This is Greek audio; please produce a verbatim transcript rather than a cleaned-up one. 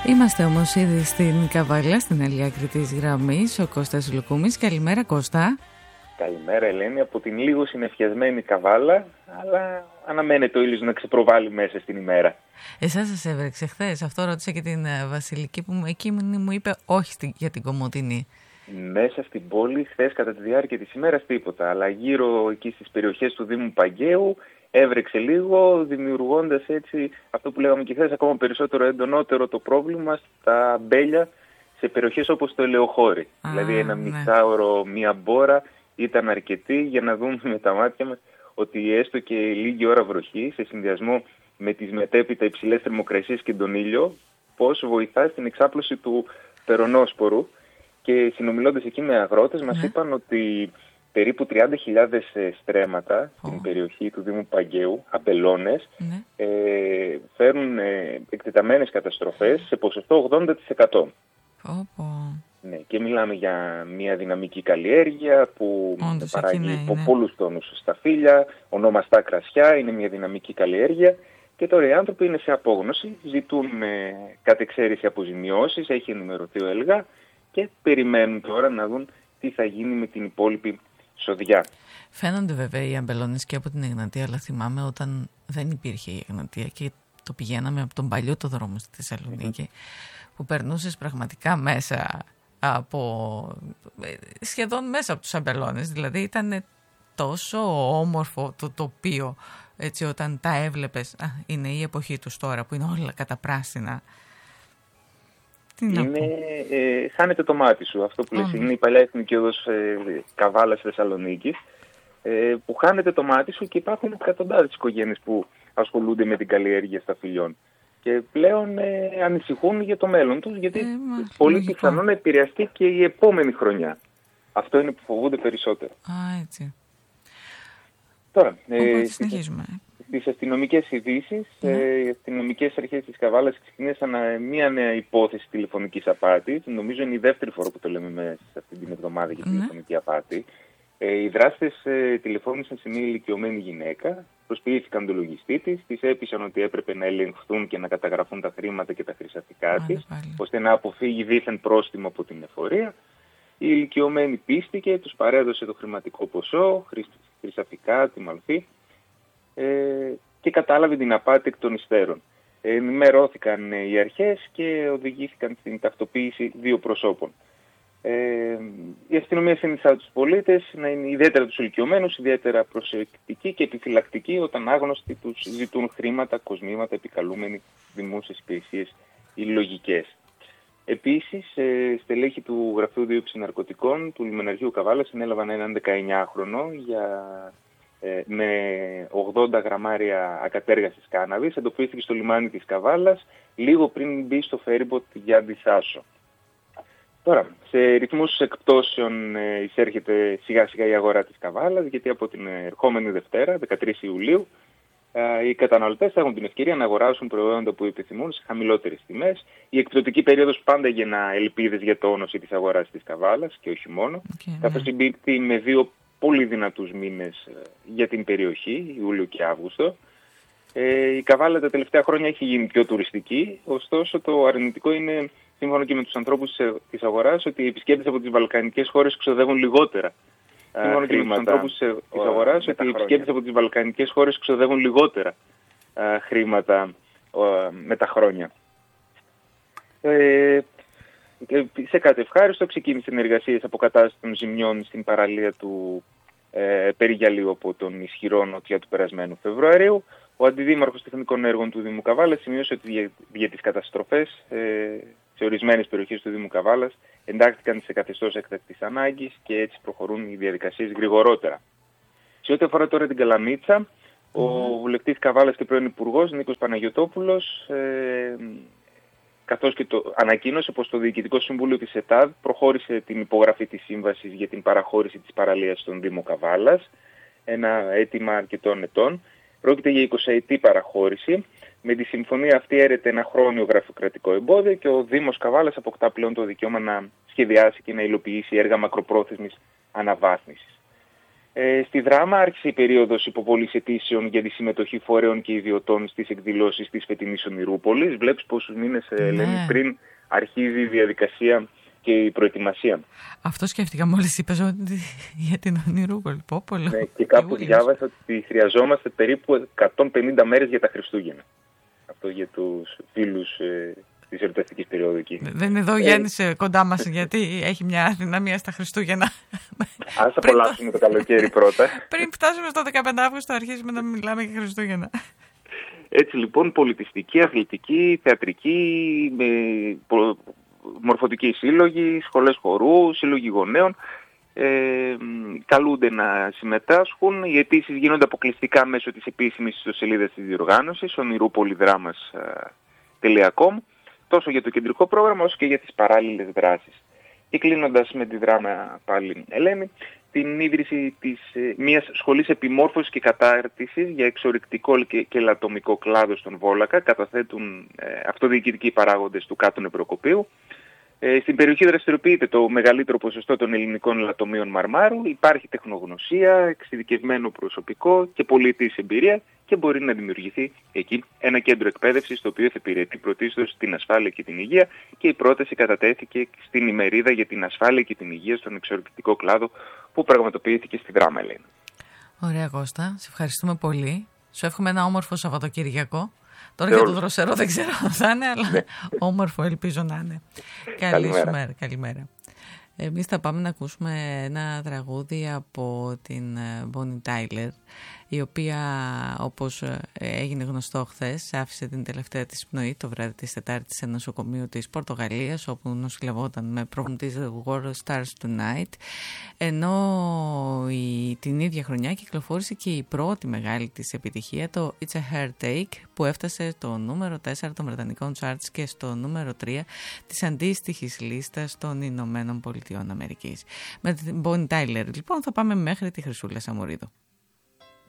Είμαστε όμως ήδη στην Καβάλα, στην άλλη άκρη της γραμμής, ο Κώστας Λουκούμης. Καλημέρα, Κώστα. Καλημέρα, Ελένη, από την λίγο συννεφιασμένη Καβάλα, αλλά αναμένεται ο ήλιος να ξεπροβάλλει μέσα στην ημέρα. Εσάς σας έβρεξε χθες? Αυτό ρώτησα και την Βασιλική που εκείνη μου είπε όχι για την Κομοτηνή. Μέσα στην πόλη χθες κατά τη διάρκεια της ημέρας τίποτα, αλλά γύρω εκεί στις περιοχές του Δήμου Παγκαίου έβρεξε λίγο, δημιουργώντας έτσι αυτό που λέγαμε και χθες, ακόμα περισσότερο εντονότερο το πρόβλημα στα μπέλια σε περιοχές όπως το Ελαιοχώρι. Α, δηλαδή ένα ναι. μισάωρο, μία μπόρα ήταν αρκετή για να δούμε με τα μάτια μας ότι έστω και λίγη ώρα βροχή σε συνδυασμό με τις μετέπειτα υψηλές θερμοκρασίες και τον ήλιο, πώς βοηθά στην εξάπλωση του περονόσπορου. Και συνομιλώντας εκεί με αγρότες μας ναι. είπαν ότι περίπου τριάντα χιλιάδες στρέμματα oh. στην περιοχή του Δήμου Παγκαίου, αμπελώνες, ναι. ε, φέρουν ε, εκτεταμένες καταστροφές σε ποσοστό ογδόντα τοις εκατό. Oh, oh. Ναι, και μιλάμε για μια δυναμική καλλιέργεια που Όντως, παράγει ναι, ναι. πολλούς τόνους στα φύλλα, ονόμαστα κρασιά, είναι μια δυναμική καλλιέργεια. Και τώρα οι άνθρωποι είναι σε απόγνωση, ζητούν ε, κατ' εξαίρεση αποζημιώσεις, έχει ενημερωθεί ο ΕΛΓΑ και περιμένουν τώρα να δουν τι θα γίνει με την υπόλοιπη σοδιά. Φαίνονται βέβαια οι αμπελώνες και από την Εγνατία, αλλά θυμάμαι όταν δεν υπήρχε η Εγνατία και το πηγαίναμε από τον παλιό το δρόμο στη Θεσσαλονίκη, mm-hmm. που περνούσες πραγματικά μέσα από, σχεδόν μέσα από τους αμπελώνες, δηλαδή ήταν τόσο όμορφο το τοπίο, έτσι όταν τα έβλεπες. Α, είναι η εποχή τους τώρα που είναι όλα καταπράσινα. Είναι, ε, χάνεται το μάτι σου, αυτό που λες, είναι η παλιά εθνική οδός ε, Καβάλας Θεσσαλονίκης, ε, που χάνεται το μάτι σου και υπάρχουν εκατοντάδες οικογένειες που ασχολούνται με την καλλιέργεια σταφυλιών και πλέον ε, ανησυχούν για το μέλλον τους, γιατί ε, μα, πολύ πιθανόν να επηρεαστεί και η επόμενη χρονιά. Αυτό είναι που φοβούνται περισσότερο. Α, έτσι. Τώρα, ε, συνεχίζουμε. Στις αστυνομικές ειδήσεις, mm. ε, οι αστυνομικές αρχές της Καβάλας ξεκινήσαν μια νέα υπόθεση τηλεφωνικής απάτης. Νομίζω είναι η δεύτερη φορά που το λέμε μέσα σε αυτή την εβδομάδα για τηλεφωνική mm. απάτη. Ε, οι δράστες ε, τηλεφώνησαν σε μια ηλικιωμένη γυναίκα, προσποιήθηκαν τον λογιστή της, της έπεισαν ότι έπρεπε να ελεγχθούν και να καταγραφούν τα χρήματα και τα χρυσαφικά mm. της, mm. ώστε να αποφύγει δίθεν πρόστιμο από την εφορία. Η ηλικιωμένη πίστηκε, τους παρέδωσε το χρηματικό ποσό, χρυσαφικά, τη μαλφή. Ε, και κατάλαβε την απάτη εκ των υστέρων. Ε, ενημερώθηκαν ε, οι αρχές και οδηγήθηκαν στην ταυτοποίηση δύο προσώπων. Ε, η αστυνομία συνιστά τους πολίτες να είναι ιδιαίτερα τους ηλικιωμένους, ιδιαίτερα προσεκτικοί και επιφυλακτικοί όταν άγνωστοι τους ζητούν χρήματα, κοσμήματα, επικαλούμενοι δημόσιες υπηρεσίες ή λογικές. Επίσης, ε, στελέχη του Γραφείου Δίωξης Ναρκωτικών του Λιμεναρχείου Καβάλας συνέλαβαν έναν δεκαεννιάχρονο για... με ογδόντα γραμμάρια ακατέργασης κάναβης, εντοπίστηκε στο λιμάνι της Καβάλας λίγο πριν μπει στο φέριμποτ Γιάννη Σάσο. Τώρα, σε ρυθμούς εκπτώσεων ε, εισέρχεται σιγά σιγά η αγορά της Καβάλας, γιατί από την ερχόμενη Δευτέρα, δεκατρείς Ιουλίου, ε, οι καταναλωτές θα έχουν την ευκαιρία να αγοράσουν προϊόντα που επιθυμούν σε χαμηλότερες τιμές. Η εκπτωτική περίοδος πάντα γεννά ελπίδες για το όνοση της αγοράς της Καβάλας και όχι μόνο, okay, καθώς yeah. συμπίπτει με δύο πολύ δυνατούς μήνες για την περιοχή, Ιούλιο και Αύγουστο. Ε, η Καβάλα τα τελευταία χρόνια έχει γίνει πιο τουριστική, ωστόσο το αρνητικό είναι, σύμφωνα και με τους ανθρώπους της αγοράς, ότι οι επισκέπτες από τις βαλκανικές χώρες ξοδεύουν λιγότερα. Α, σύμφωνα και με τους ανθρώπους της αγοράς, ότι οι επισκέπτες από τις βαλκανικές χώρες ξοδεύουν λιγότερα α, χρήματα α, με τα χρόνια. Ε, σε κάτι ευχάριστο ξεκίνησαν εργασίες αποκατάστασης των ζημιών στην παραλία του ε, Περιγιαλίου από τον ισχυρό νότια του περασμένου Φεβρουαρίου. Ο Αντιδήμαρχος Τεχνικών Έργων του Δήμου Καβάλας σημείωσε ότι για, για τις καταστροφές ε, σε ορισμένες περιοχές του Δήμου Καβάλας εντάχθηκαν σε καθεστώς έκτακτης ανάγκης και έτσι προχωρούν οι διαδικασίες γρηγορότερα. Σε ό,τι αφορά τώρα την Καλαμίτσα, mm. ο βουλευτής Καβάλας και πρώην Υπουργός Νίκος Παναγιωτόπουλος ε, καθώς και το ανακοίνωσε πως το Διοικητικό Συμβούλιο της ΕΤΑΔ προχώρησε την υπογραφή της σύμβασης για την παραχώρηση της παραλίας στον Δήμο Καβάλας, ένα αίτημα αρκετών ετών. Πρόκειται για εικοσαετή παραχώρηση. Με τη συμφωνία αυτή έρεται ένα χρόνιο γραφειοκρατικό εμπόδιο και ο Δήμος Καβάλας αποκτά πλέον το δικαίωμα να σχεδιάσει και να υλοποιήσει έργα μακροπρόθεσμης αναβάθμισης. Ε, στη Δράμα άρχισε η περίοδος υποβολής αιτήσεων για τη συμμετοχή φορέων και ιδιωτών στις εκδηλώσεις της φετινής Ονειρούπολης. Βλέπεις πόσους μήνες, ναι. Ελένη, πριν αρχίζει η διαδικασία και η προετοιμασία. Αυτό σκέφτηκα μόλις είπες ότι για την Ονειρούπολη. Πω, πω, ναι, και κάπου διάβασα ότι χρειαζόμαστε περίπου εκατόν πενήντα μέρες για τα Χριστούγεννα. Αυτό για τους φίλους ε, της εορταστικής περίοδου εκεί. Δεν είναι εδώ ο Γιάννης ε, κοντά μας, γιατί έχει μια αδυναμία στα Χριστούγεννα. Ας απολαύσουμε το καλοκαίρι πρώτα. Πριν φτάσουμε στο δεκαπέντε Αυγούστου αρχίσουμε να μιλάμε για Χριστούγεννα. Έτσι λοιπόν, πολιτιστική, αθλητική, θεατρική, με, προ, μορφωτικοί σύλλογοι, σχολές χορού, σύλλογοι γονέων ε, καλούνται να συμμετάσχουν. Οι αιτήσεις γίνονται αποκλειστικά μέσω της επίσημης ιστοσελίδας της διοργάνωσης, ονειρούπολιδράμας τελεία κομ, τόσο για το κεντρικό πρόγραμμα όσο και για τις παράλληλες δράσεις. Και κλείνοντας με τη Δράμα πάλι, Ελένη, την ίδρυση της ε, μιας σχολής επιμόρφωσης και κατάρτισης για εξορρυκτικό και, και λατομικό κλάδο στον Βόλακα, καταθέτουν ε, αυτοδιοικητικοί παράγοντες του Κάτω Νεπροκοπείου. Ε, στην περιοχή δραστηριοποιείται το μεγαλύτερο ποσοστό των ελληνικών λατομείων μαρμάρου, υπάρχει τεχνογνωσία, εξειδικευμένο προσωπικό και πολυετής εμπειρία και μπορεί να δημιουργηθεί εκεί ένα κέντρο εκπαίδευσης το οποίο θα υπηρετεί πρωτίστως την ασφάλεια και την υγεία, και η πρόταση κατατέθηκε στην ημερίδα για την ασφάλεια και την υγεία στον εξορρυκτικό κλάδο που πραγματοποιήθηκε στη Δράμα, Ελένη. Ωραία, Κώστα, σε ευχαριστούμε πολύ. Σου εύχομαι ένα όμορφο Σαββατοκύριακο. Τώρα για το δροσερό δεν ξέρω αν θα είναι, αλλά ναι. Όμορφο ελπίζω να είναι. Καλή σου μέρα. Καλημέρα. Εμείς θα πάμε να ακούσουμε ένα τραγούδι από την Bonnie Tyler, η οποία, όπως έγινε γνωστό χθες, άφησε την τελευταία της πνοή το βράδυ της Τετάρτης σε νοσοκομείο της Πορτογαλίας, όπου νοσηλευόταν με πρόβλημα της The World Stars Tonight, ενώ η, την ίδια χρονιά κυκλοφόρησε και η πρώτη μεγάλη της επιτυχία, το It's a Heartache, που έφτασε στο νούμερο τέσσερα των Βρετανικών Charts και στο νούμερο τρία της αντίστοιχης λίστας των Ηνωμένων Πολιτειών Αμερικής. Με την Bonnie Tyler λοιπόν θα πάμε μέχρι τη Χρυσούλα Σαμουρίδου.